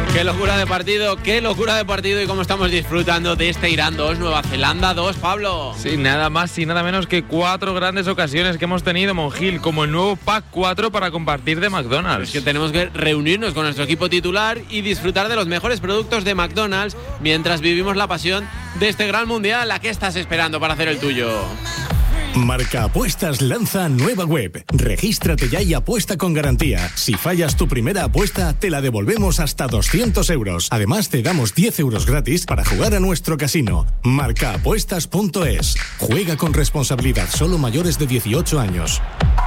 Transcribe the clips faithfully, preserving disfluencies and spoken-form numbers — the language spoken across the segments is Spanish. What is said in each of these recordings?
Qué locura de partido, qué locura de partido y cómo estamos disfrutando de este Irán dos, Nueva Zelanda dos, Pablo. Sí, nada más y nada menos que cuatro grandes ocasiones que hemos tenido, Monjil, como el nuevo Pack cuatro para compartir de McDonald's. Es que tenemos que reunirnos con nuestro equipo titular y disfrutar de los mejores productos de McDonald's mientras vivimos la pasión de este gran mundial. ¿A qué estás esperando para hacer el tuyo? Marca Apuestas lanza nueva web. Regístrate ya y apuesta con garantía. Si fallas tu primera apuesta, te la devolvemos hasta doscientos euros. Además, te damos diez euros gratis para jugar a nuestro casino. marca apuestas punto es. Juega con responsabilidad, solo mayores de dieciocho años.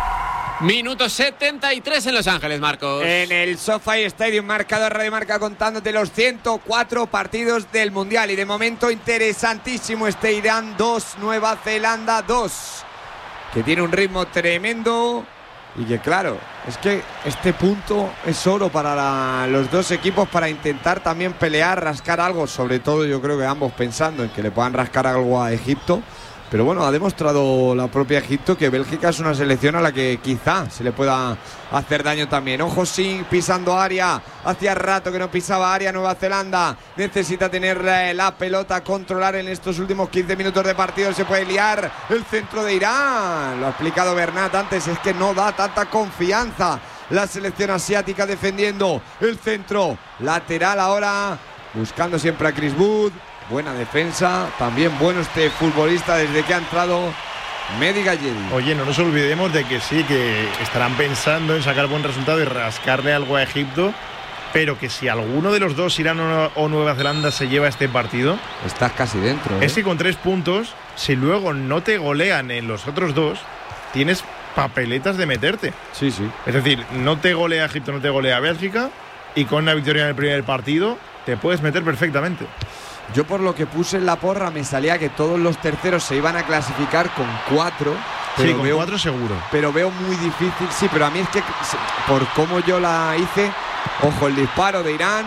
Minuto setenta y tres en Los Ángeles, Marcos. En el SoFi Stadium, marcador Radio Marca contándote los ciento cuatro partidos del Mundial. Y de momento interesantísimo este Irán dos, Nueva Zelanda dos, que tiene un ritmo tremendo y que claro, es que este punto es oro para la, los dos equipos para intentar también pelear, rascar algo, sobre todo yo creo que ambos pensando en que le puedan rascar algo a Egipto. Pero bueno, ha demostrado la propia Egipto que Bélgica es una selección a la que quizá se le pueda hacer daño también. Ojo, Singh pisando área. Hacía rato que no pisaba área Nueva Zelanda. Necesita tener la pelota, controlar en estos últimos quince minutos de partido. Se puede liar el centro de Irán. Lo ha explicado Bernat antes, es que no da tanta confianza la selección asiática defendiendo el centro. Lateral ahora, buscando siempre a Chris Wood. Buena defensa, también bueno este futbolista desde que ha entrado Mehdi Galledi. Oye, no nos olvidemos de que sí, que estarán pensando en sacar buen resultado y rascarle algo a Egipto, pero que si alguno de los dos, Irán o Nueva Zelanda, se lleva este partido, estás casi dentro, ¿eh? Es que con tres puntos, si luego no te golean en los otros dos, tienes papeletas de meterte. Sí, sí. Es decir, no te golea Egipto, no te golea Bélgica, y con una victoria en el primer partido te puedes meter perfectamente. Yo por lo que puse en la porra me salía que todos los terceros se iban a clasificar con cuatro. Pero sí, con veo, cuatro seguro. Pero veo muy difícil, sí, pero a mí es que por cómo yo la hice, ojo, el disparo de Irán,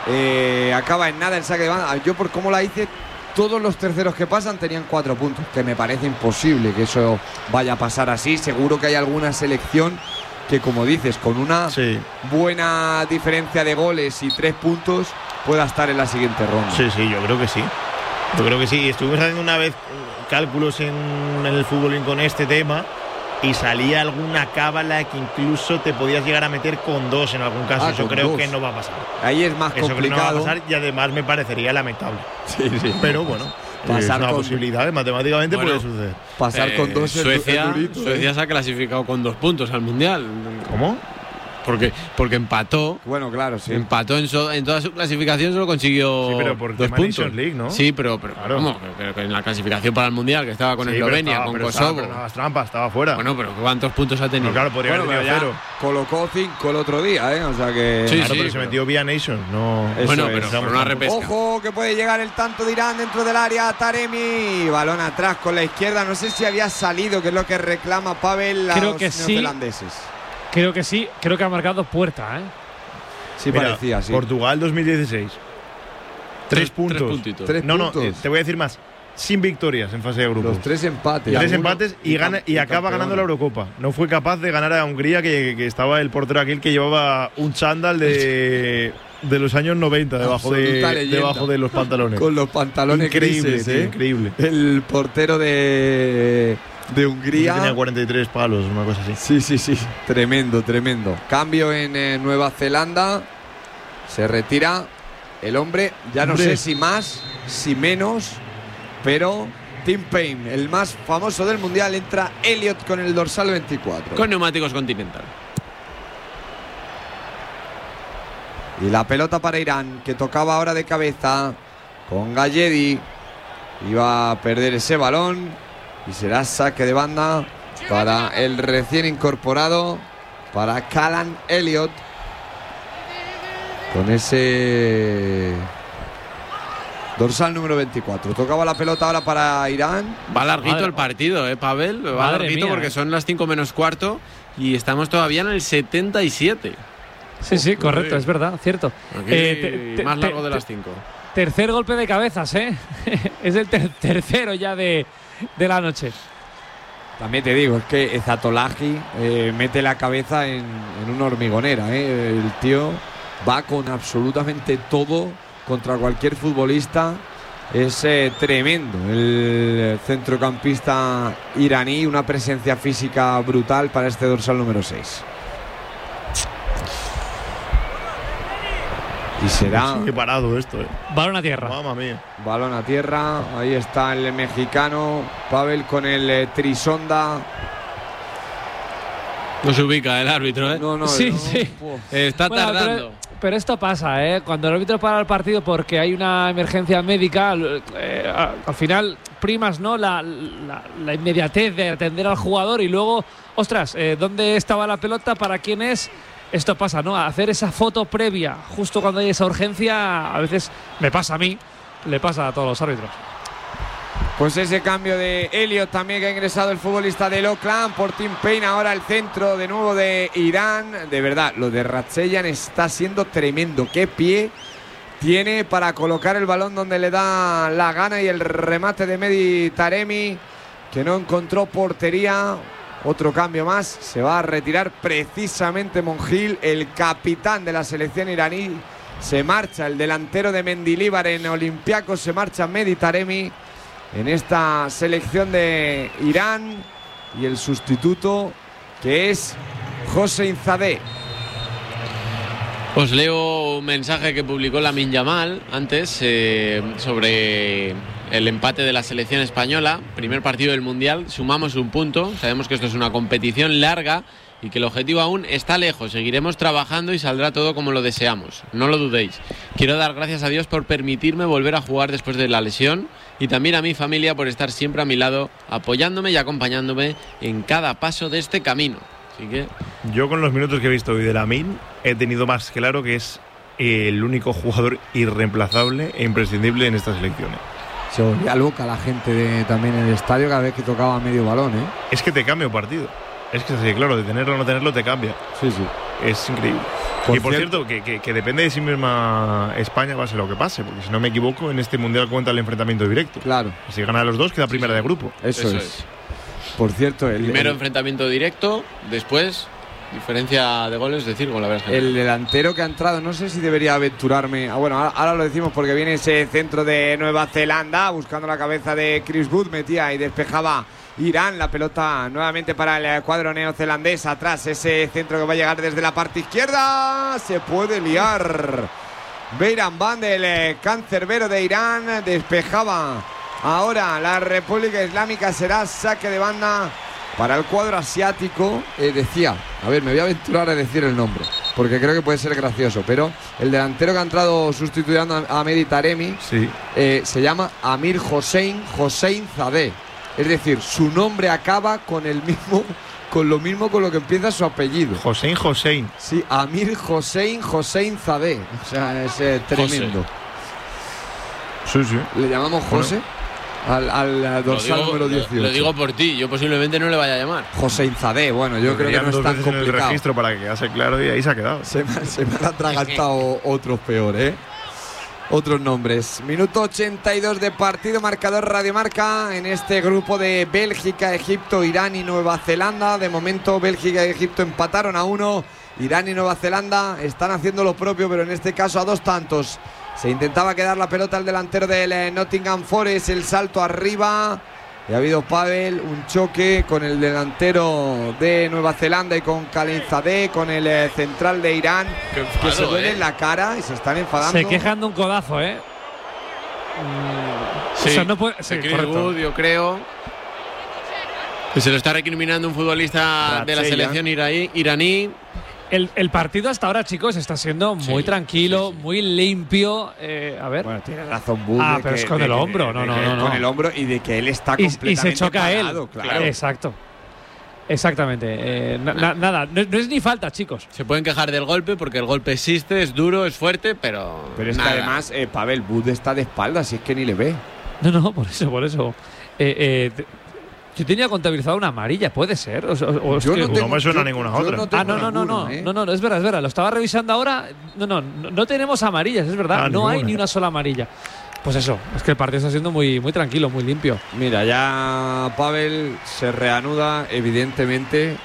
eh, acaba en nada el saque de banda. Yo por cómo la hice, todos los terceros que pasan tenían cuatro puntos, que me parece imposible que eso vaya a pasar así. Seguro que hay alguna selección que, como dices, con una sí. buena diferencia de goles y tres puntos pueda estar en la siguiente ronda. Sí, sí, yo creo que sí. Yo creo que sí. Estuvimos haciendo una vez cálculos en, en el fútbol con este tema y salía alguna cábala que incluso te podías llegar a meter con dos en algún caso. Ah, Eso creo dos. que no va a pasar. Ahí es más Eso complicado. Creo que no va a pasar y además me parecería lamentable. Sí, sí. Pero bueno, pasar es una con... posibilidad, matemáticamente bueno, puede suceder. Pasar eh, con dos Suecia, es durito, Suecia ¿eh? se ha clasificado con dos puntos al Mundial. ¿Cómo? Porque, porque empató. Bueno, claro, sí. Empató en, so, en toda su clasificación, solo consiguió sí, pero por dos tema puntos. Nations League, ¿no? Sí, pero, pero claro. ¿cómo? Pero, pero en la clasificación para el Mundial, que estaba con sí, Eslovenia, estaba, con pero Kosovo. Estaba, pero no, las trampas, estaba fuera. Bueno, pero ¿cuántos puntos ha tenido? No, claro, podría bueno, haber tenido cero. Colocó cinco el otro día, ¿eh? O sea que. Sí, claro, sí, pero se pero... metió vía Nations, no. Eso bueno, es, pero por una repesca. Ojo, que puede llegar el tanto de Irán dentro del área. Taremi, balón atrás con la izquierda. No sé si había salido, que es lo que reclama Pavel a Creo los que sí. neozelandeses. Creo que sí, creo que ha marcado puerta, ¿eh? Sí, Mira, parecía, sí. Portugal dos mil dieciséis. Tres, tres puntos. Tres puntitos. Tres no, no, puntos. eh, te voy a decir más. Sin victorias en fase de grupos. Los tres empates. Tres Alguno, empates y, gana, y, y acaba ganando la Eurocopa. No fue capaz de ganar a Hungría, que, que estaba el portero aquel que llevaba un chándal de, de los años noventa debajo de, debajo de los pantalones. Con los pantalones increíble, grises, tío, ¿eh? Increíble. El portero de, de Hungría. Tenía cuarenta y tres palos, una cosa así. Sí, sí, sí. Tremendo, tremendo. Cambio en eh, Nueva Zelanda. Se retira el hombre. Ya no hombre. sé si más, si menos, pero Tim Payne, el más famoso del mundial, entra Elliot con el dorsal veinticuatro. Con neumáticos Continental. Y la pelota para Irán, que tocaba ahora de cabeza con Galledi. Iba a perder ese balón y será saque de banda para el recién incorporado, para Callum Elliot. Con ese dorsal número veinticuatro. Tocaba la pelota ahora para Irán. Va larguito Madre, el partido, ¿eh, Pavel? Va madre larguito mía, porque eh. son las cinco menos cuarto y estamos todavía en el setenta y siete. Sí, sí, Uf, correcto, uy. es verdad, cierto. Aquí Eh, te- te- más largo te- de te- las cinco. Tercer golpe de cabezas, ¿eh? Es el ter- tercero ya de, de la noche. También te digo, es que Ezatolahi eh, mete la cabeza en, en una hormigonera, ¿eh? El tío va con absolutamente todo contra cualquier futbolista. Es eh, tremendo el centrocampista iraní, una presencia física brutal para este dorsal número seis. Y será... Qué parado esto, eh. Balón a tierra. Mamma mía. Balón a tierra, ahí está el mexicano Pavel con el eh, trisonda. No se ubica el árbitro, ¿eh? No, no, Sí, no. sí. Uf. Está Bueno, tardando. Pero, pero esto pasa, ¿eh? Cuando el árbitro para el partido porque hay una emergencia médica, eh, al final primas, ¿no? La, la, la inmediatez de atender al jugador y luego, ostras, eh, ¿dónde estaba la pelota? ¿Para quién es? Esto pasa, ¿no? Hacer esa foto previa justo cuando hay esa urgencia, a veces me pasa a mí, le pasa a todos los árbitros. Pues ese cambio de Elliot también que ha ingresado el futbolista del Oakland por Tim Payne, ahora el centro de nuevo de Irán. De verdad, lo de Ratseyan está siendo tremendo. Qué pie tiene para colocar el balón donde le da la gana, y el remate de Mehdi Taremi, que no encontró portería. Otro cambio más, se va a retirar precisamente Monjil, el capitán de la selección iraní. Se marcha el delantero de Mendilibar en Olympiacos, se marcha Mehdi Taremi en esta selección de Irán, y el sustituto que es Hossein Zadeh. Os leo un mensaje que publicó Lamine Yamal antes eh, sobre el empate de la selección española. Primer partido del Mundial, sumamos un punto. Sabemos que esto es una competición larga y que el objetivo aún está lejos. Seguiremos trabajando y saldrá todo como lo deseamos. No lo dudéis. Quiero dar gracias a Dios por permitirme volver a jugar después de la lesión, y también a mi familia por estar siempre a mi lado, apoyándome y acompañándome en cada paso de este camino. Así que... Yo, con los minutos que he visto hoy de Lamine, he tenido más claro que es el único jugador irreemplazable e imprescindible en esta selección. Se volvía loca la gente de, también en el estadio cada vez que tocaba medio balón, ¿eh? Es que te cambia un partido. Es que es así, claro, de tenerlo o no tenerlo te cambia. Sí, sí. Es increíble. Por y por cierto, cierto, que, que, que depende de sí misma España, pase lo que pase, porque si no me equivoco, en este Mundial cuenta el enfrentamiento directo. Claro. Si gana los dos, queda primera de grupo. Eso, Eso es. es. Por cierto, el, Primero el, enfrentamiento directo, después diferencia de goles, es decir, con la verdad. el delantero que ha entrado, no sé si debería aventurarme. Ah, bueno, ahora, ahora lo decimos porque viene ese centro de Nueva Zelanda buscando la cabeza de Chris Wood, metía y despejaba Irán, la pelota nuevamente para el cuadro neozelandés. Atrás ese centro que va a llegar desde la parte izquierda, se puede liar Beiran Van, del cancerbero de Irán, despejaba ahora la República Islámica. Será saque de banda para el cuadro asiático. Eh, decía, a ver, me voy a aventurar a decir el nombre porque creo que puede ser gracioso, pero el delantero que ha entrado sustituyendo a Mehdi Taremi, Sí. eh, se llama Amir Hossein Hossein Zadeh. Es decir, su nombre acaba con el mismo, con lo mismo con lo que empieza su apellido. Hossein Hossein. Sí, Amir Hossein Hossein Zadeh. O sea, es eh, tremendo. Sí, sí. Le llamamos José al, al dorsal lo digo, número dieciocho. Lo, lo digo por ti, yo posiblemente no le vaya a llamar. Hossein Zadeh, bueno, yo creo que no es dos tan veces en el complicado. registro para que quedase claro, y ahí se ha quedado. Se me, se me han atragantado otros peores, ¿eh? Otros nombres. Minuto ochenta y dos de partido, marcador Radiomarca en este grupo de Bélgica, Egipto, Irán y Nueva Zelanda. De momento Bélgica y Egipto empataron a uno. Irán y Nueva Zelanda están haciendo lo propio, pero en este caso a dos tantos. Se intentaba quedar la pelota al delantero del Nottingham Forest, el salto arriba. Y ha habido Pavel, un choque con el delantero de Nueva Zelanda y con Khalid Zadeh, con el eh, central de Irán, Qué que se enfado, duele eh. en la cara y se están enfadando. Se quejan de un codazo, ¿eh? Mm, Sí, o sea, no puede, de sí, Chris correcto. Wood, yo creo que se lo está recriminando un futbolista de la Ratseyan. selección iraí, iraní. El, el partido hasta ahora, chicos, está siendo muy Sí, tranquilo, sí, sí. muy limpio. Eh, a ver. Bueno, tiene razón Bud. Ah, de pero que- es con de el que- hombro, no, de no, que no, es no. Con el hombro y de que él está y, completamente y se choca a él. parado, claro. Exacto. Exactamente. Eh, na- na- nada, no, no es ni falta, chicos. Se pueden quejar del golpe porque el golpe existe, es duro, es fuerte, pero. Pero es que nada. además eh, Pavel Bud está de espaldas, si es que ni le ve. No, no, por eso, por eso. Eh, eh, te- yo tenía contabilizado una amarilla, puede ser. O, o- o es Yo que- no tengo- me suena yo- ninguna yo otra. no tengo Ah, no, no, no, no, ninguna, ¿eh? no, no, no, es verdad, es verdad. Lo estaba revisando ahora. No, no, no, no tenemos amarillas, es verdad. Ah, no hay ninguna. ni una sola amarilla. Pues eso, es que el partido está siendo muy, muy tranquilo, muy limpio. Mira, ya Pavel se reanuda, evidentemente.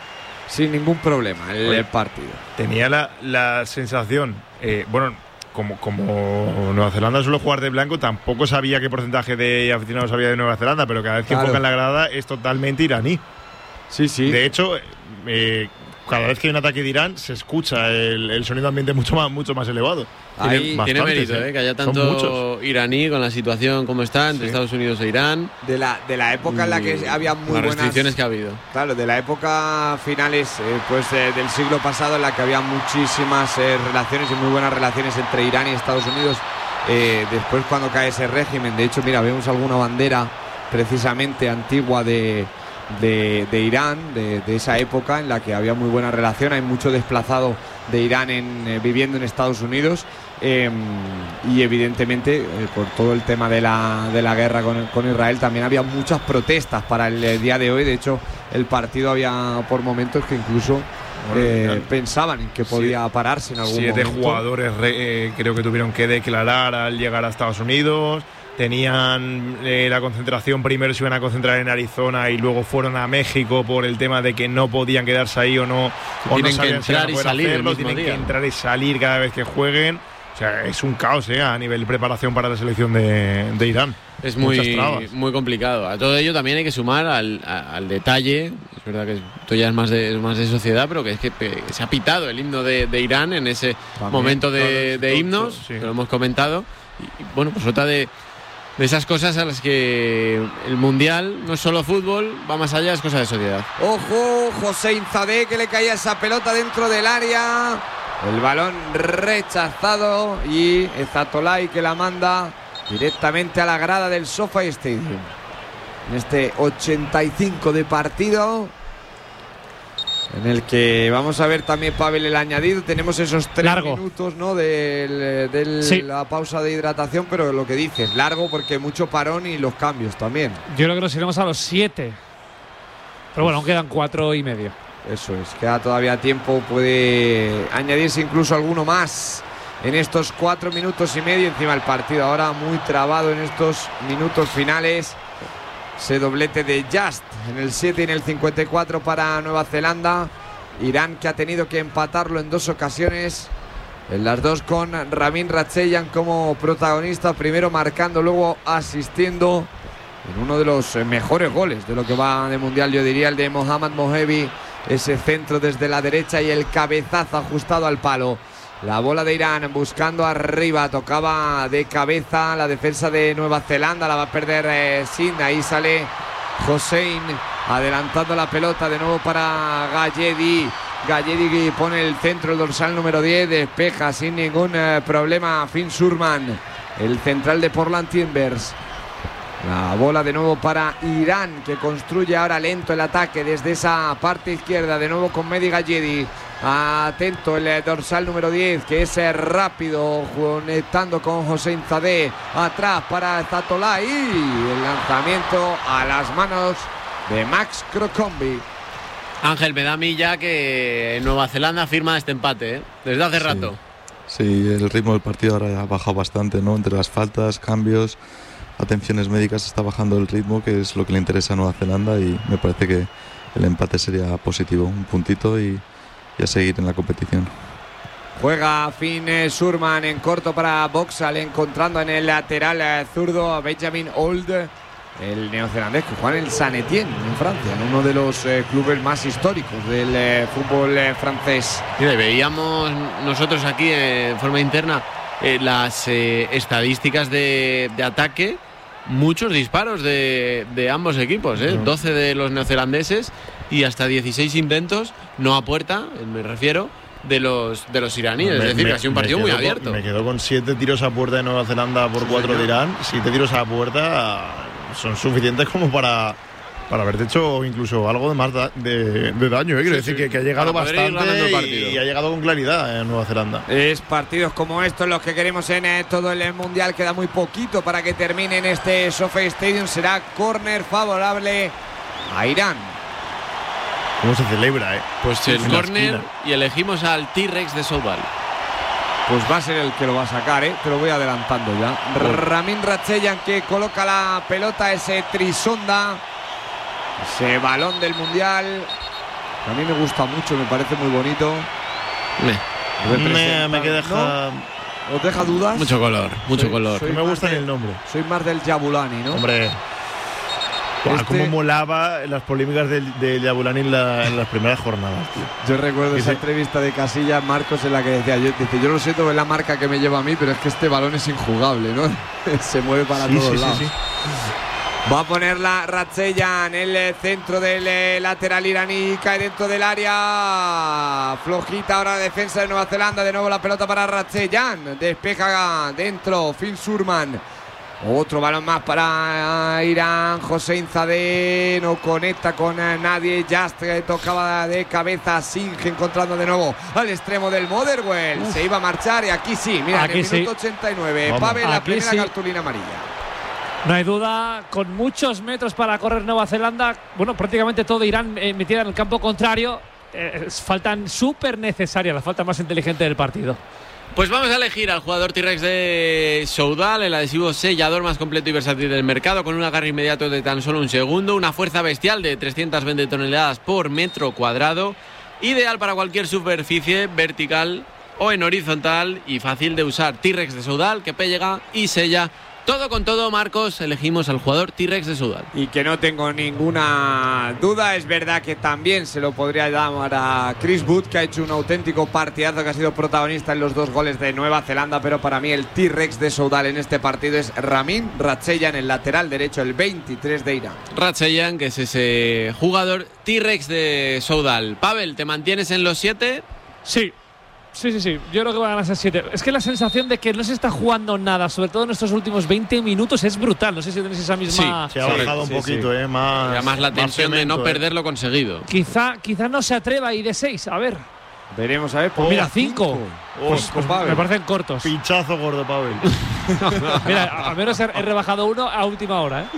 sin ningún problema el, Oye, el partido. Tenía la, la sensación, eh, bueno, como, como Nueva Zelanda suele jugar de blanco, tampoco sabía qué porcentaje de aficionados había de Nueva Zelanda, pero cada vez que Claro. enfocan la grada es totalmente iraní. Sí, sí. De hecho, eh, cada vez que hay un ataque de Irán se escucha el, el sonido ambiente mucho más, mucho más elevado. Ahí Tiene bastantes, mérito, ¿eh? Que haya Son tanto muchos. iraní con la situación como está entre Sí. Estados Unidos e Irán. de la, de la época en la que y había muy las buenas restricciones que ha habido. Claro, de la época finales eh, pues, eh, del siglo pasado en la que había muchísimas eh, relaciones y muy buenas relaciones entre Irán y Estados Unidos. Eh, después cuando cae ese régimen, de hecho, mira, vemos alguna bandera precisamente antigua de, de, de Irán, de, de esa época en la que había muy buena relación. Hay mucho desplazado de Irán en, eh, viviendo en Estados Unidos. Eh, y evidentemente eh, por todo el tema de la, de la guerra con, con Israel también había muchas protestas para el, eh, día de hoy. De hecho, el partido había por momentos que incluso eh, pensaban en que podía pararse en algún Siete momento. jugadores re, eh, creo que tuvieron que declarar al llegar a Estados Unidos. Tenían eh, la concentración, primero se iban a concentrar en Arizona y luego fueron a México por el tema de que no podían quedarse ahí o no, o Tienen no sabían que si iban a entrar y poder salir el hacerlo, mismo tienen día. que entrar y salir cada vez que jueguen. O sea, es un caos eh, a nivel de preparación para la selección de, de Irán. Es Muchas muy, trabas. muy complicado. A todo ello también hay que sumar al, a- al detalle. Es verdad que esto ya es más de, es más de sociedad, pero que es que pe- se ha pitado el himno de, de Irán en ese También, momento de, todos, de todos, himnos, todos, sí. que lo hemos comentado. Y, y, bueno, pues otra de, de esas cosas a las que el Mundial no es solo fútbol, va más allá, es cosa de sociedad. Ojo, José Inzadeh, que le caía esa pelota dentro del área. El balón rechazado y Ezatolai que la manda directamente a la grada del SoFi Stadium. En este ochenta y cinco de partido, en el que vamos a ver también, Pavel, el añadido. Tenemos esos tres Largo. minutos, ¿no? De del, Sí. la pausa de hidratación, pero lo que dices, largo porque mucho creo y los cambios también. Yo creo que nos iremos a los siete. Pero bueno, aún quedan cuatro y medio. Eso es, queda todavía tiempo, puede añadirse incluso alguno más en estos cuatro minutos y medio. Encima el partido ahora muy trabado en estos minutos finales. Ese doblete de Just en el siete y en el cincuenta y cuatro para Nueva Zelanda. Irán, que ha tenido que empatarlo en dos ocasiones, en las dos con Ramin Ratseyan como protagonista, primero marcando, luego asistiendo en uno de los mejores goles de lo que va de Mundial, yo diría, el de Mohammad Mohebi. Ese centro desde la derecha y el cabezazo ajustado al palo. La bola de Irán buscando arriba, tocaba de cabeza la defensa de Nueva Zelanda, la va a perder eh, Sindh. Ahí sale Hossein adelantando la pelota de nuevo para Galledi. Galledi pone el centro, el dorsal número diez, despeja sin ningún eh, problema Finn Surman, el central de Portland Timbers. La bola de nuevo para Irán, que construye ahora lento el ataque desde esa parte izquierda, de nuevo con Mehdi Galledi. Atento el dorsal número diez, que es rápido, conectando con José Inzadeh. Atrás para Zatolai. El lanzamiento a las manos de Max Crocombi. Ángel, me da a mí ya que Nueva Zelanda firma este empate, ¿eh? Desde hace Sí. rato. Sí, el ritmo del partido ahora ha bajado bastante, ¿no? Entre las faltas, cambios, atenciones médicas, está bajando el ritmo, que es lo que le interesa a Nueva Zelanda, y me parece que el empate sería positivo, un puntito y, y a seguir en la competición. Juega Finn Surman en corto para Boxall, encontrando en el lateral eh, zurdo a Benjamin Old, el neozelandés que juega en el Saint Etienne en Francia, en uno de los eh, clubes más históricos del eh, fútbol eh, francés. Mira, y veíamos nosotros aquí eh, en forma interna eh, las eh, estadísticas de, de ataque, muchos disparos de, de ambos equipos, ¿eh? doce de los neozelandeses y hasta dieciséis intentos, no a puerta, me refiero, de los, de los iraníes. Me- es decir, me- que ha sido un me partido muy quedo con- abierto. Me quedo con siete tiros a puerta de Nueva Zelanda por cuatro señor. de Irán. Siete tiros a puerta son suficientes como para, para haberte hecho incluso algo de más da- de, de daño. ¿eh? Quiero Sí, decir sí. que, que ha llegado Para poder ir ganando el bastante partido. y, y ha llegado con claridad en Nueva Zelanda. Es partidos como estos los que queremos en eh, todo el Mundial. Queda muy poquito para que termine en este SoFi Stadium. Será córner favorable a Irán. ¿Cómo se celebra, eh? Pues En el la córner esquina. y elegimos al T-Rex de Softball. Pues va a ser el que lo va a sacar, ¿eh? Te lo voy adelantando ya. Ramin Ratseyan, que coloca la pelota, ese trisonda, ese balón del Mundial, A mí me gusta mucho, me parece muy bonito. Me, me, me queda deja... ¿Os deja dudas? Mucho color, mucho soy, color. Soy me gusta el nombre. Soy más del Jabulani, ¿no? Hombre, este... cómo molaba las polémicas del, del Jabulani en, la, en las primeras jornadas, tío. Yo recuerdo esa sí. entrevista de Casillas, Marcos, en la que decía, yo, dice, yo lo siento, es la marca que me lleva a mí, pero es que este balón es injugable, ¿no? Se mueve para sí, todos sí, lados. Sí, sí. Va a poner la Ratseyan en el centro del lateral iraní, cae dentro del área, flojita ahora la defensa de Nueva Zelanda, de nuevo la pelota para Ratseyan, despeja dentro Finn Surman, otro balón más para Irán, Hossein Zadeh no conecta con nadie, Just tocaba de cabeza, Singh encontrando de nuevo al extremo del Motherwell, Uf. se iba a marchar y aquí sí, mira, aquí en el minuto sí. ochenta y nueve, Vamos. Pavel la primera sí. cartulina amarilla. No hay duda, con muchos metros para correr Nueva Zelanda, bueno, prácticamente todo Irán eh, metida en el campo contrario, eh, faltan súper necesarias, la falta más inteligente del partido. Pues vamos a elegir al jugador T-Rex de Soudal, el adhesivo sellador más completo y versátil del mercado, con un agarre inmediato de tan solo un segundo, una fuerza bestial de trescientas veinte toneladas por metro cuadrado, ideal para cualquier superficie vertical o en horizontal y fácil de usar. T-Rex de Soudal, que pega y sella. Todo con todo, Marcos, elegimos al jugador T-Rex de Soudal. Y que no tengo ninguna duda, es verdad que también se lo podría llamar a Chris Wood, que ha hecho un auténtico partidazo, que ha sido protagonista en los dos goles de Nueva Zelanda, pero para mí el T-Rex de Soudal en este partido es Ramin Ratseyan, el lateral derecho, el veintitrés de Irán. Ratseyan, que es ese jugador T-Rex de Soudal. Pavel, ¿te mantienes en los siete? Sí. Sí, sí, sí. Yo creo que va a ganar ese siete. Es que la sensación de que no se está jugando nada, sobre todo en estos últimos veinte minutos, es brutal. No sé si tenéis esa misma… Sí, se ha bajado un sí, poquito, sí. ¿eh? Más, y además la tensión de no perder lo conseguido. Quizá, quizá no se atreva a ir de seis. A ver. Veremos, a ver. Pues oh, mira, cinco. Oh, pues, pues me parecen cortos. Pinchazo gordo, Pavel. Mira, al menos he rebajado uno a última hora, ¿eh?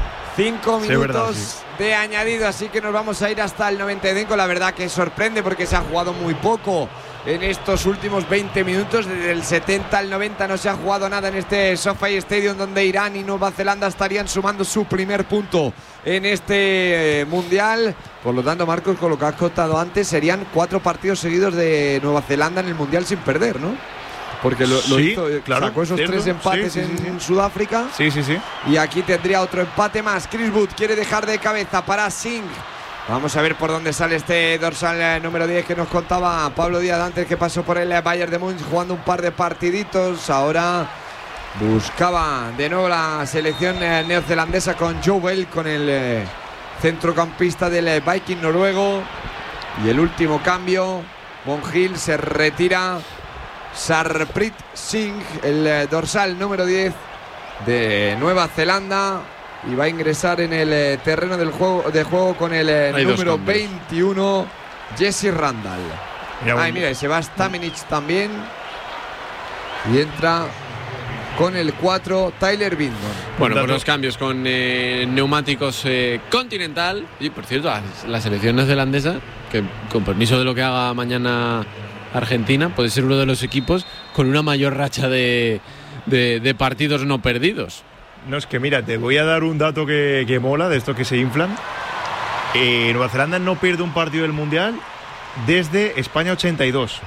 Cinco minutos sí, verdad, sí. de añadido, así que nos vamos a ir hasta el noventa y cinco. La verdad que sorprende porque se ha jugado muy poco en estos últimos veinte minutos. Desde el setenta al noventa no se ha jugado nada en este SoFi Stadium, donde Irán y Nueva Zelanda estarían sumando su primer punto en este eh, Mundial. Por lo tanto, Marcos, con lo que has contado antes, serían cuatro partidos seguidos de Nueva Zelanda en el Mundial sin perder, ¿no? Porque lo, lo sí, hizo, claro, sacó esos cierto. tres empates sí, sí, sí, en sí. Sudáfrica. Sí, sí, sí. Y aquí tendría otro empate más. Chris Wood quiere dejar de cabeza para Singh. Vamos a ver por dónde sale este dorsal número diez que nos contaba Pablo Díaz antes, que pasó por el Bayern de Múnich jugando un par de partiditos. Ahora buscaba de nuevo la selección neozelandesa con Joe Bell, con el eh, centrocampista del Viking noruego. Y el último cambio, Monjil se retira. Sarpreet Singh, el eh, dorsal número diez de Nueva Zelanda, y va a ingresar en el eh, terreno del juego, de juego con el eh, número veintiuno, Jesse Randall. Mira, Ay, mira, se va Stamenic también. Y entra con el cuatro, Tyler Bindon. Bueno, pues los cambios con eh, neumáticos eh, Continental. Y por cierto, la, la selección neozelandesa, que con permiso de lo que haga mañana Argentina, puede ser uno de los equipos con una mayor racha de, de, de partidos no perdidos. No, es que mira, te voy a dar un dato que, que mola, de estos que se inflan. Eh, Nueva Zelanda no pierde un partido del Mundial desde España ochenta y dos.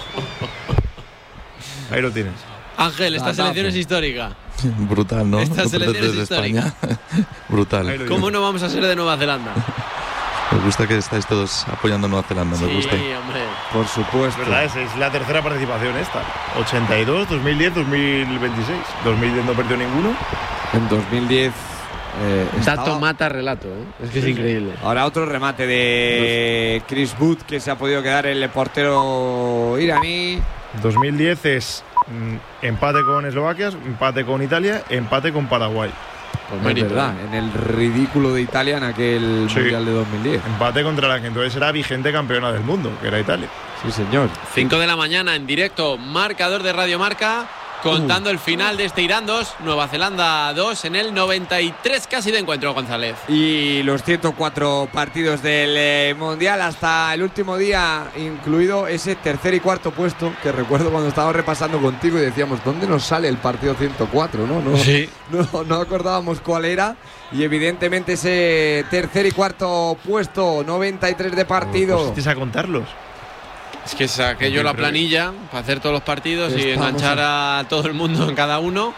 Ahí lo tienes. Ángel, esta selección es histórica. Brutal, ¿no? Esta no selección es histórica. España. Brutal. ¿Cómo no vamos a ser de Nueva Zelanda? Me gusta que estáis todos apoyando a Nueva Zelanda, me sí, gusta. Hombre. Por supuesto. Es verdad, es, es la tercera participación esta. ochenta y dos, dos mil diez, dos mil veintiséis. dos mil diez no perdió ninguno. En dos mil diez eh, Dato estaba... mata relato, ¿eh? Es que sí, es increíble. Ahora otro remate de Chris Wood, que se ha podido quedar el portero iraní. dos mil diez es mm, empate con Eslovaquia, empate con Italia, empate con Paraguay. Pues mérito, es verdad, en el ridículo de Italia en aquel sí. Mundial de dos mil diez. Empate contra la que entonces era vigente campeona del mundo, que era Italia. Sí, señor. cinco de la mañana en directo, marcador de Radio Marca. contando uh. el final de este Irán dos, Nueva Zelanda dos en el noventa y tres casi de encuentro, González. Y los ciento cuatro partidos del eh, Mundial hasta el último día, incluido ese tercer y cuarto puesto, que recuerdo cuando estábamos repasando contigo y decíamos, ¿dónde nos sale el partido ciento cuatro? No, no, sí. no, no acordábamos cuál era. Y evidentemente ese tercer y cuarto puesto, noventa y tres de partido. ¿Pues a contarlos? Es que saqué yo la planilla para hacer todos los partidos y enganchar a todo el mundo en cada uno,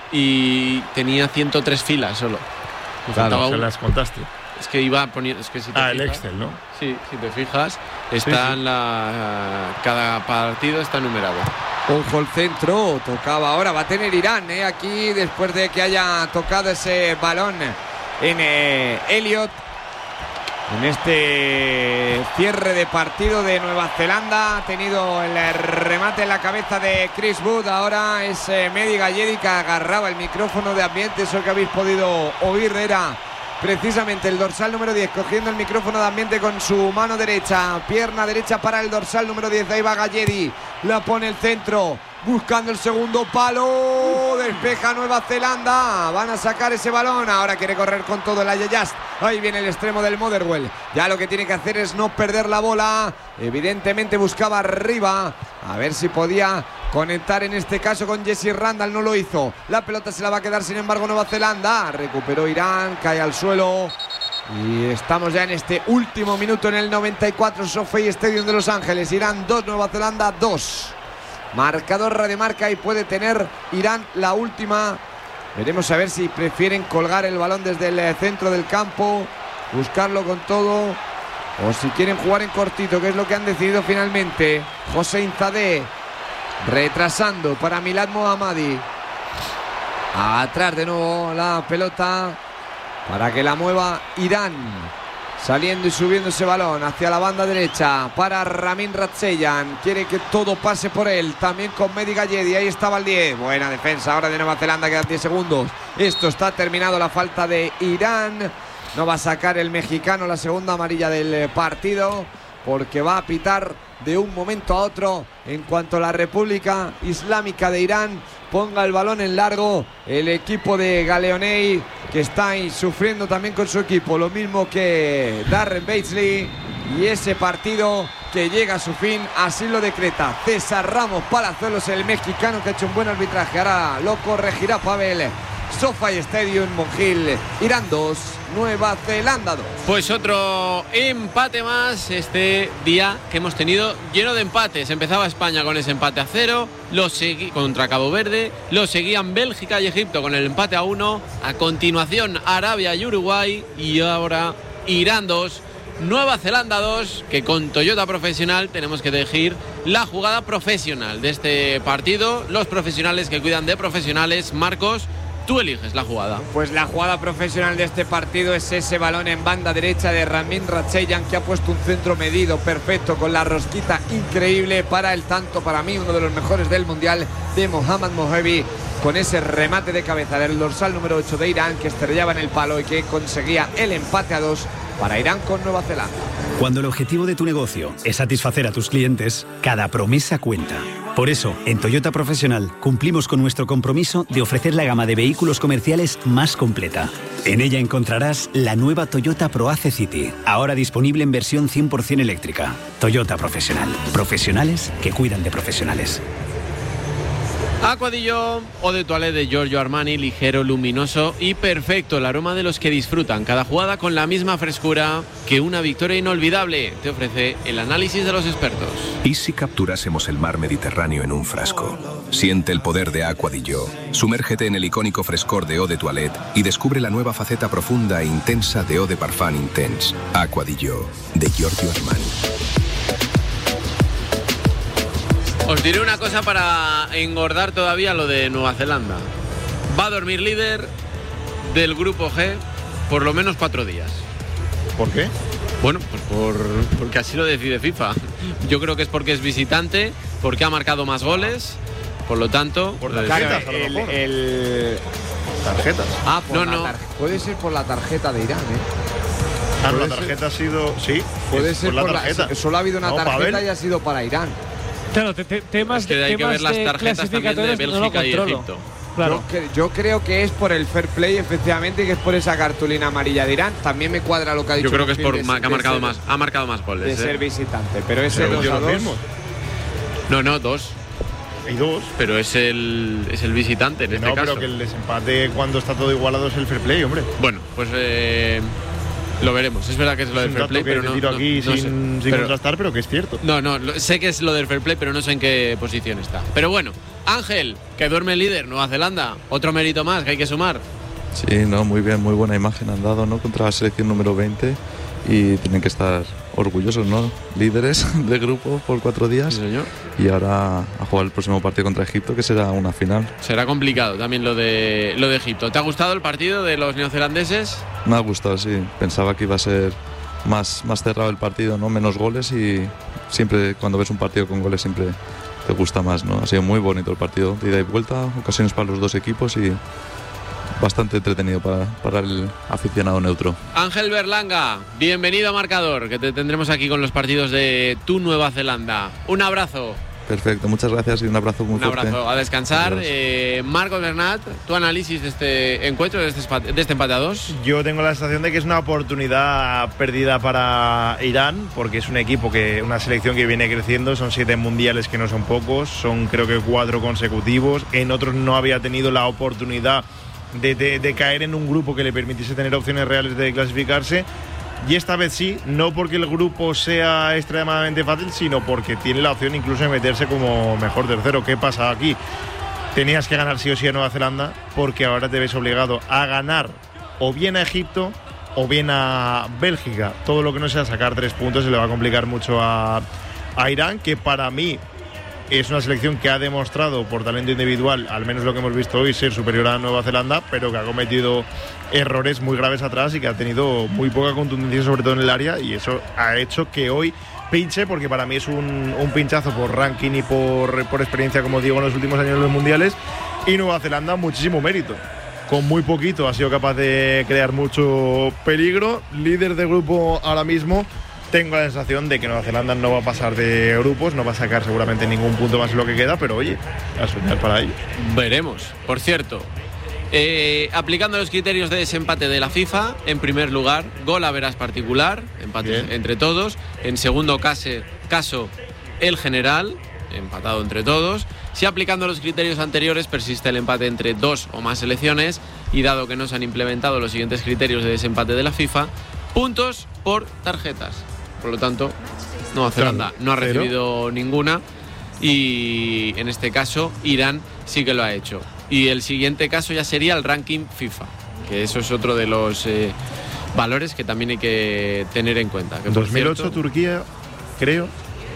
y tenía ciento tres filas solo. Claro, se las contaste. Es que iba poniendo, es que si te ah, fijas, el Excel, ¿no? Sí, si te fijas, está sí, sí. La, cada partido está numerado. Ojo el centro, tocaba ahora, va a tener Irán, ¿eh? Aquí después de que haya tocado ese balón en eh, Elliot. En este cierre de partido de Nueva Zelanda ha tenido el remate en la cabeza de Chris Wood. Ahora es eh, Mehdi Galledi que agarraba el micrófono de ambiente. Eso que habéis podido oír era precisamente el dorsal número diez cogiendo el micrófono de ambiente con su mano derecha, pierna derecha para el dorsal número diez. Ahí va Galledi, la pone el centro, buscando el segundo palo, despeja Nueva Zelanda, van a sacar ese balón, ahora quiere correr con todo el Ayayast, ahí viene el extremo del Motherwell, ya lo que tiene que hacer es no perder la bola, evidentemente buscaba arriba, a ver si podía conectar en este caso con Jesse Randall, no lo hizo, la pelota se la va a quedar sin embargo Nueva Zelanda, recuperó Irán, cae al suelo. Y estamos ya en este último minuto en el noventa y cuatro, SoFi Stadium de Los Ángeles, Irán dos, Nueva Zelanda dos. Marcador radiomarca y puede tener Irán la última. Veremos a ver si prefieren colgar el balón desde el centro del campo, buscarlo con todo, o si quieren jugar en cortito, que es lo que han decidido finalmente. Hossein Zadeh retrasando para Milad Mohammadi. Atrás de nuevo la pelota para que la mueva Irán. Saliendo y subiendo ese balón hacia la banda derecha para Ramin Ratseyan. Quiere que todo pase por él. También con Mehdi Galledi. Ahí estaba el diez. Buena defensa ahora de Nueva Zelanda. Quedan diez segundos. Esto está terminado. La falta de Irán. No va a sacar el mexicano la segunda amarilla del partido, porque va a pitar de un momento a otro en cuanto la República Islámica de Irán ponga el balón en largo. El equipo de Galeoney, que está ahí sufriendo también con su equipo, lo mismo que Darren Beasley, y ese partido que llega a su fin, así lo decreta César Ramos Palazuelos, el mexicano, que ha hecho un buen arbitraje. Ahora lo corregirá Pavel. SoFi Stadium, Monjil, Irán dos, Nueva Zelanda dos. Pues otro empate más este día que hemos tenido lleno de empates. Empezaba España con ese empate a cero, lo segui- contra Cabo Verde, lo seguían Bélgica y Egipto con el empate a uno, a continuación Arabia y Uruguay, y ahora Irán dos, Nueva Zelanda dos, que con Toyota Profesional tenemos que elegir la jugada profesional de este partido. Los profesionales que cuidan de profesionales. Marcos, tú eliges la jugada. Pues la jugada profesional de este partido es ese balón en banda derecha de Ramin Ratseyan, que ha puesto un centro medido perfecto con la rosquita increíble para el tanto, para mí uno de los mejores del mundial, de Mohammad Mohebi, con ese remate de cabeza del dorsal número ocho de Irán, que estrellaba en el palo y que conseguía el empate a dos para Irán con Nueva Zelanda. Cuando el objetivo de tu negocio es satisfacer a tus clientes, cada promesa cuenta. Por eso, en Toyota Profesional cumplimos con nuestro compromiso de ofrecer la gama de vehículos comerciales más completa. En ella encontrarás la nueva Toyota ProAce City, ahora disponible en versión cien por ciento eléctrica. Toyota Profesional. Profesionales que cuidan de profesionales. Aqua di Gio, Eau de Toilette de Giorgio Armani, ligero, luminoso y perfecto. El aroma de los que disfrutan cada jugada con la misma frescura que una victoria inolvidable. Te ofrece el análisis de los expertos. ¿Y si capturásemos el mar Mediterráneo en un frasco? Siente el poder de Aqua di Gio. Sumérgete en el icónico frescor de Eau de Toilette y descubre la nueva faceta profunda e intensa de Eau de Parfum Intense. Aqua di Gio, de Giorgio Armani. Os diré una cosa para engordar todavía lo de Nueva Zelanda. Va a dormir líder del grupo G por lo menos cuatro días. ¿Por qué? Bueno, pues por, porque así lo decide FIFA. Yo creo que es porque es visitante, porque ha marcado más goles, por lo tanto... Por pues, tarjetas, claro, a lo el, mejor. el... Tarjetas. Ah, por no, la no. tar... puede ser por la tarjeta de Irán, ¿eh? Ah, la tarjeta ha sido... Sí, Puede es ser por la por tarjeta. la... Solo ha habido una No, tarjeta Pavel. y ha sido para Irán. Claro, te, te, temas es que hay que ver las tarjetas también de Bélgica y Egipto. Claro. Yo, yo creo que es por el fair play, efectivamente, que es por esa cartulina amarilla de Irán. También me cuadra lo que ha dicho. Yo creo que es por de, que ha marcado ser, más, ha marcado más goles. De eh. ser visitante, pero ese dos a dos. No, no, dos. Hay dos. Pero es el es el visitante en este no, caso. No, pero que el desempate cuando está todo igualado es el fair play, hombre. Bueno, pues eh, lo veremos. Es verdad que es lo es del fair play, que pero te no, tiro no, aquí no sin, sé. sin pero, contrastar, pero que es cierto. No, no, lo, sé que es lo del fair play, pero no sé en qué posición está. Pero bueno, Ángel, que duerme el líder, Nueva Zelanda. Otro mérito más que hay que sumar. Sí, no, muy bien, muy buena imagen han dado, ¿no? Contra la selección número veinte y tienen que estar orgullosos, ¿no? Líderes del grupo por cuatro días. Sí, señor. Y ahora a jugar el próximo partido contra Egipto, que será una final. Será complicado también lo de lo de Egipto. ¿Te ha gustado el partido de los neozelandeses? Me ha gustado, sí. Pensaba que iba a ser más, más cerrado el partido, ¿no? Menos goles, y siempre cuando ves un partido con goles siempre te gusta más, ¿no? Ha sido muy bonito el partido, de ida y vuelta, ocasiones para los dos equipos y bastante entretenido para, para el aficionado neutro. Ángel Berlanga, bienvenido a Marcador, que te tendremos aquí con los partidos de tu Nueva Zelanda. Un abrazo. Perfecto, muchas gracias y un abrazo muy un fuerte. Un abrazo, a descansar. Eh, Marcos Bernat, tu análisis de este encuentro, de este, de este empate a dos. Yo tengo la sensación de que es una oportunidad perdida para Irán, porque es un equipo, que una selección que viene creciendo. Son siete mundiales, que no son pocos, son creo que cuatro consecutivos. En otros no había tenido la oportunidad de, de, de caer en un grupo que le permitiese tener opciones reales de clasificarse. Y esta vez sí, no porque el grupo sea extremadamente fácil, sino porque tiene la opción incluso de meterse como mejor tercero. ¿Qué pasa aquí? Tenías que ganar sí o sí a Nueva Zelanda, porque ahora te ves obligado a ganar o bien a Egipto o bien a Bélgica. Todo lo que no sea sacar tres puntos se le va a complicar mucho a, a Irán, que para mí es una selección que ha demostrado por talento individual, al menos lo que hemos visto hoy, ser superior a Nueva Zelanda, pero que ha cometido errores muy graves atrás y que ha tenido muy poca contundencia, sobre todo en el área, y eso ha hecho que hoy pinche, porque para mí es un, un pinchazo por ranking y por, por experiencia, como digo, en los últimos años en los mundiales. Y Nueva Zelanda, muchísimo mérito. Con muy poquito ha sido capaz de crear mucho peligro. Líder de grupo ahora mismo. Tengo la sensación de que Nueva Zelanda no va a pasar de grupos, no va a sacar seguramente ningún punto más en lo que queda, pero oye, a soñar para ello. Veremos. Por cierto, eh, aplicando los criterios de desempate de la FIFA, en primer lugar, gol a veras particular, empate entre todos. En segundo caso, caso, el general, empatado entre todos. Si aplicando los criterios anteriores persiste el empate entre dos o más selecciones, y dado que no se han implementado los siguientes criterios de desempate de la FIFA, puntos por tarjetas. Por lo tanto, Nueva Zelanda no ha recibido ninguna, y en este caso Irán sí que lo ha hecho. Y el siguiente caso ya sería el ranking FIFA, que eso es otro de los eh, valores que también hay que tener en cuenta. Que dos mil ocho cierto, Turquía, creo,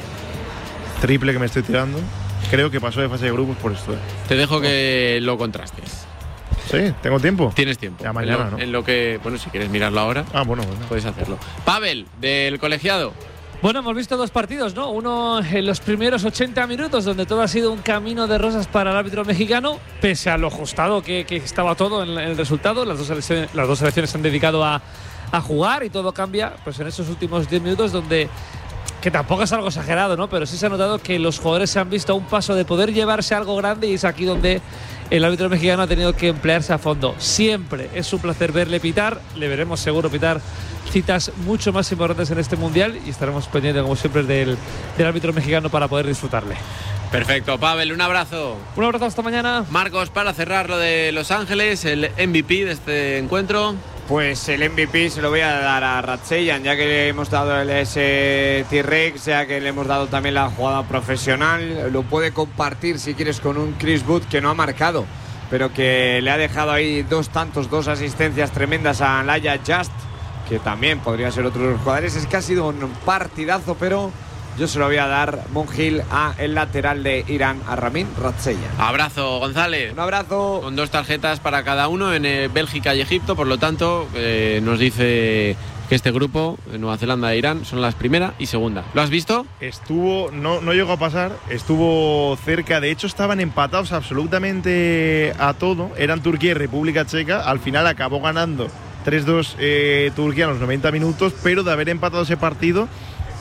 triple que me estoy tirando, creo que pasó de fase de grupos por esto. Te dejo que lo contrastes. Sí, tengo tiempo. Tienes tiempo. Ya mañana, en lo, ¿no? En lo que, bueno, si quieres mirarlo ahora, ah, bueno, bueno, puedes hacerlo. Pavel, del colegiado. Bueno, hemos visto dos partidos, ¿no? Uno en los primeros ochenta minutos, donde todo ha sido un camino de rosas para el árbitro mexicano, pese a lo ajustado que, que estaba todo en el resultado. Las dos selecciones, las dos selecciones se han dedicado a, a jugar, y todo cambia pues en esos últimos diez minutos, donde, que tampoco es algo exagerado, ¿no? Pero sí se ha notado que los jugadores se han visto a un paso de poder llevarse algo grande, y es aquí donde el árbitro mexicano ha tenido que emplearse a fondo. Siempre es un placer verle pitar, le veremos seguro pitar citas mucho más importantes en este mundial, y estaremos pendientes, como siempre, del, del árbitro mexicano para poder disfrutarle. Perfecto, Pavel, un abrazo. Un abrazo, hasta mañana. Marcos, para cerrar lo de Los Ángeles, el M V P de este encuentro. Pues el M V P se lo voy a dar a Ratseian, ya que le hemos dado el ese T-Rex, ya que le hemos dado también la jugada profesional. Lo puede compartir, si quieres, con un Chris Wood, que no ha marcado, pero que le ha dejado ahí dos tantos, dos asistencias tremendas a Laya Just, que también podría ser otro de los jugadores. Es que ha sido un partidazo, pero yo se lo voy a dar, Monjil, a el lateral de Irán, a Ramin Ratseian. Abrazo, González. Un abrazo. Con dos tarjetas para cada uno en eh, Bélgica y Egipto, por lo tanto, eh, nos dice que este grupo, Nueva Zelanda e Irán, son las primera y segunda. ¿Lo has visto? Estuvo, no, no llegó a pasar, estuvo cerca, de hecho estaban empatados absolutamente a todo, eran Turquía y República Checa, al final acabó ganando tres dos eh, Turquía en los noventa minutos, pero de haber empatado ese partido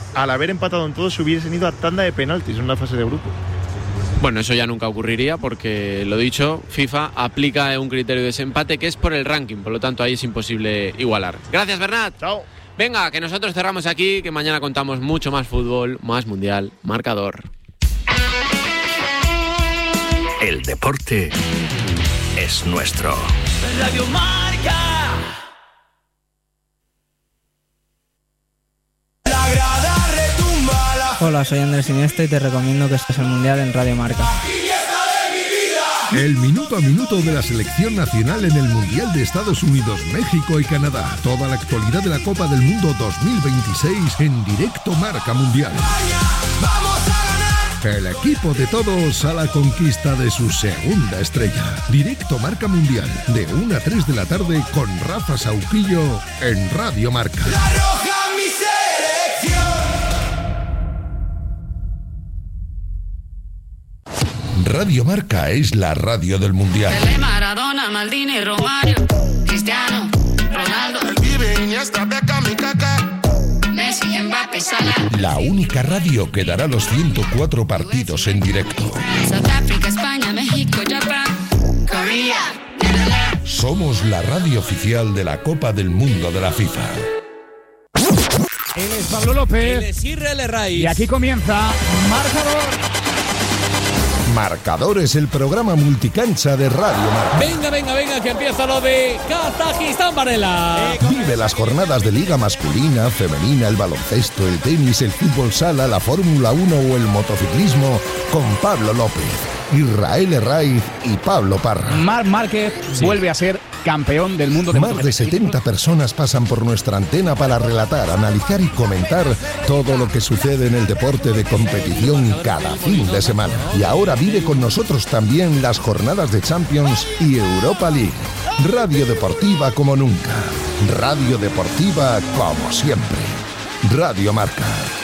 al haber empatado en todo se hubiesen ido a tanda de penaltis en una fase de grupo. Bueno, eso ya nunca ocurriría porque, lo dicho, FIFA aplica un criterio de desempate que es por el ranking, por lo tanto ahí es imposible igualar. Gracias, Bernat. Chao. Venga, que nosotros cerramos aquí, que mañana contamos mucho más fútbol, más mundial, marcador. El deporte es nuestro. Radio Marca. La grada retumba la... Hola, soy Andrés Iniesta y te recomiendo que estés al Mundial en Radio Marca. El minuto a minuto de la selección nacional en el Mundial de Estados Unidos, México y Canadá. Toda la actualidad de la Copa del Mundo dos mil veintiséis en directo Marca Mundial. El equipo de todos a la conquista de su segunda estrella. Directo Marca Mundial, de una a tres de la tarde con Rafa Sauquillo en Radio Marca. La roja, mi selección. Radio Marca es la radio del Mundial. Pelé, Maradona, Maldini, Romario, Cristiano, Ronaldo, el Pibe, Iniesta, Beckham y Kaká, Messi, Mbappé, Salah. La única radio que dará los ciento cuatro partidos en directo. South Africa, España, México, Japón, Corea, Netherlands. Somos la radio oficial de la Copa del Mundo de la FIFA. Él es Pablo López. Él es Israel Herraiz. Y aquí comienza Marcador. Marcador es el programa multicancha de Radio Marca. Venga, venga, venga, que empieza lo de Kazajistán, Varela. Vive las jornadas de Liga masculina, femenina, el baloncesto, el tenis, el fútbol sala, la Fórmula uno o el motociclismo con Pablo López, Israel Herraiz y Pablo Parra. Marc Márquez sí. vuelve a ser campeón del mundo de Más de setenta personas pasan por nuestra antena para relatar, analizar y comentar todo lo que sucede en el deporte de competición cada fin de semana. Y ahora vive con nosotros también las jornadas de Champions y Europa League. Radio deportiva como nunca. Radio deportiva como siempre. Radio Marca.